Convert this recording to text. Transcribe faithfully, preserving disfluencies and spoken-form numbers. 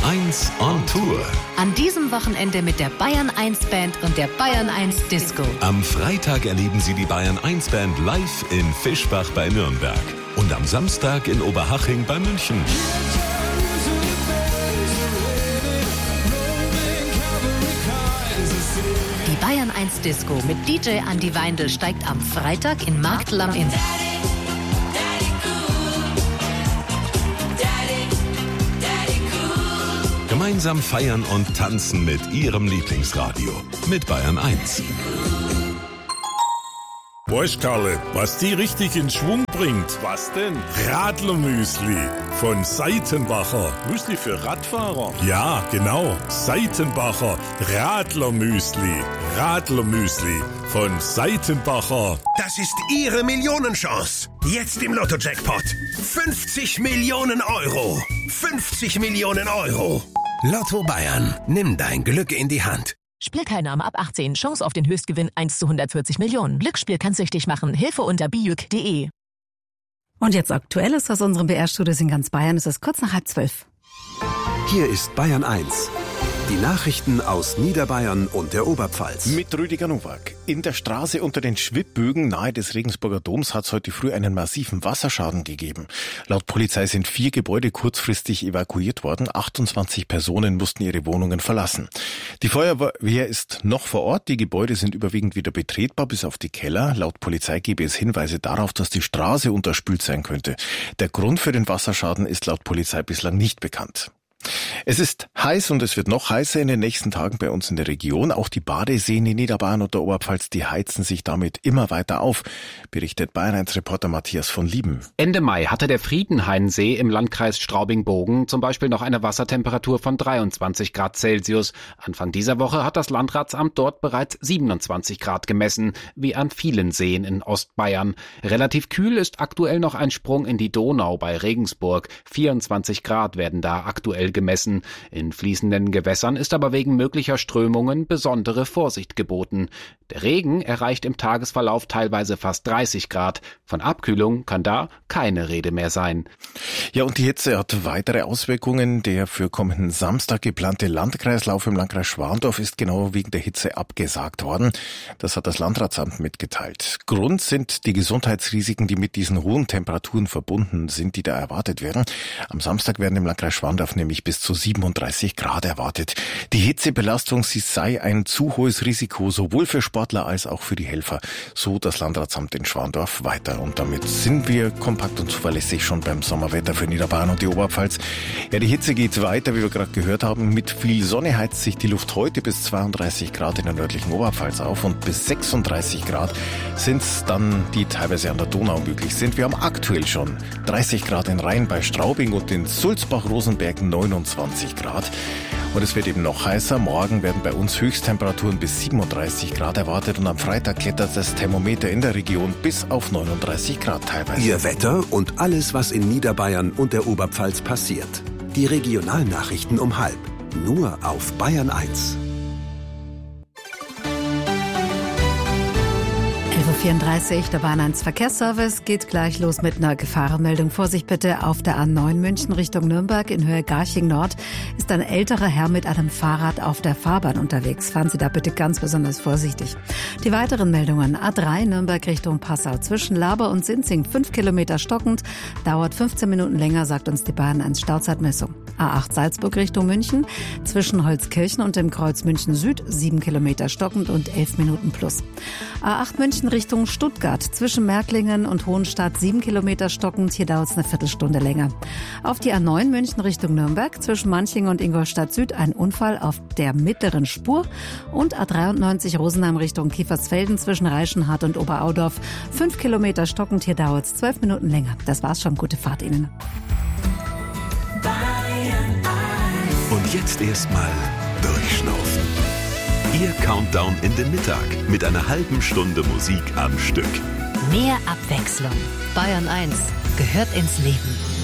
eins on Tour. An diesem Wochenende mit der Bayern eins Band und der Bayern eins Disco. Am Freitag erleben Sie die Bayern eins Band live in Fischbach bei Nürnberg. Und am Samstag in Oberhaching bei München. Die Bayern eins Disco mit D J Andi Weindl steigt am Freitag in Marktl am Inn. Gemeinsam feiern und tanzen mit Ihrem Lieblingsradio. Mit Bayern eins. Weißt Karle, was die richtig in Schwung bringt? Was denn? Radlermüsli von Seitenbacher. Müsli für Radfahrer? Ja, genau. Seitenbacher Radlermüsli. Radlermüsli von Seitenbacher. Das ist Ihre Millionenchance. Jetzt im Lotto-Jackpot. fünfzig Millionen Euro. fünfzig Millionen Euro. Lotto Bayern. Nimm dein Glück in die Hand. Spielteilnahme ab achtzehn. Chance auf den Höchstgewinn eins zu hundertvierzig Millionen. Glücksspiel kann süchtig machen. Hilfe unter bijuk punkt de. Und jetzt Aktuelles aus unserem B R-Studios in ganz Bayern. Es ist kurz nach halb zwölf. Hier ist Bayern eins. Die Nachrichten aus Niederbayern und der Oberpfalz. Mit Rüdiger Nowak. In der Straße unter den Schwibbögen nahe des Regensburger Doms hat es heute früh einen massiven Wasserschaden gegeben. Laut Polizei sind vier Gebäude kurzfristig evakuiert worden. achtundzwanzig Personen mussten ihre Wohnungen verlassen. Die Feuerwehr ist noch vor Ort. Die Gebäude sind überwiegend wieder betretbar, bis auf die Keller. Laut Polizei gebe es Hinweise darauf, dass die Straße unterspült sein könnte. Der Grund für den Wasserschaden ist laut Polizei bislang nicht bekannt. Es ist heiß und es wird noch heißer in den nächsten Tagen bei uns in der Region. Auch die Badeseen in Niederbayern und der Oberpfalz, die heizen sich damit immer weiter auf, berichtet Bayern eins Reporter Matthias von Lieben. Ende Mai hatte der Friedenhainsee im Landkreis Straubing-Bogen zum Beispiel noch eine Wassertemperatur von dreiundzwanzig Grad Celsius. Anfang dieser Woche hat das Landratsamt dort bereits siebenundzwanzig Grad gemessen, wie an vielen Seen in Ostbayern. Relativ kühl ist aktuell noch ein Sprung in die Donau bei Regensburg. vierundzwanzig Grad werden da aktuell gemessen. In fließenden Gewässern ist aber wegen möglicher Strömungen besondere Vorsicht geboten. Der Regen erreicht im Tagesverlauf teilweise fast dreißig Grad. Von Abkühlung kann da keine Rede mehr sein. Ja, und die Hitze hat weitere Auswirkungen. Der für kommenden Samstag geplante Landkreislauf im Landkreis Schwandorf ist genau wegen der Hitze abgesagt worden. Das hat das Landratsamt mitgeteilt. Grund sind die Gesundheitsrisiken, die mit diesen hohen Temperaturen verbunden sind, die da erwartet werden. Am Samstag werden im Landkreis Schwandorf nämlich bis zu siebenunddreißig Grad erwartet. Die Hitzebelastung, sie sei ein zu hohes Risiko, sowohl für Sportler als auch für die Helfer. So das Landratsamt in Schwandorf weiter. Und damit sind wir kompakt und zuverlässig schon beim Sommerwetter für Niederbayern und die Oberpfalz. Ja, die Hitze geht weiter, wie wir gerade gehört haben. Mit viel Sonne heizt sich die Luft heute bis zweiunddreißig Grad in der nördlichen Oberpfalz auf und bis sechsunddreißig Grad sind es dann, die teilweise an der Donau möglich sind. Wir haben aktuell schon dreißig Grad in Rhein bei Straubing und in Sulzbach-Rosenberg neunundzwanzig Grad. Und es wird eben noch heißer. Morgen werden bei uns Höchsttemperaturen bis siebenunddreißig Grad erwartet und am Freitag klettert das Thermometer in der Region bis auf neununddreißig Grad teilweise. Ihr Wetter und alles, was in Niederbayern und der Oberpfalz passiert. Die Regionalnachrichten um halb. Nur auf Bayern eins. elf Uhr vierunddreißig, der Bayern eins Verkehrsservice geht gleich los mit einer Gefahrenmeldung. Vorsicht bitte, auf der A neun München Richtung Nürnberg in Höhe Garching Nord ist ein älterer Herr mit einem Fahrrad auf der Fahrbahn unterwegs. Fahren Sie da bitte ganz besonders vorsichtig. Die weiteren Meldungen: A drei Nürnberg Richtung Passau zwischen Laber und Sinzing fünf Kilometer stockend, dauert fünfzehn Minuten länger, sagt uns die Bayern eins Stauzeitmessung. A acht Salzburg Richtung München zwischen Holzkirchen und dem Kreuz München Süd sieben Kilometer stockend und elf Minuten plus. A acht München Richtung Stuttgart zwischen Märklingen und Hohenstadt sieben Kilometer stockend, hier dauert es eine Viertelstunde länger. Auf die A neun München Richtung Nürnberg zwischen Manching und Ingolstadt Süd ein Unfall auf der mittleren Spur und A dreiundneunzig Rosenheim Richtung Kiefersfelden zwischen Reichenhart und Oberaudorf fünf Kilometer stockend, hier dauert es zwölf Minuten länger. Das war's schon, gute Fahrt Ihnen. Und jetzt erstmal durchschnaufen. Ihr Countdown in den Mittag mit einer halben Stunde Musik am Stück. Mehr Abwechslung. Bayern eins gehört ins Leben.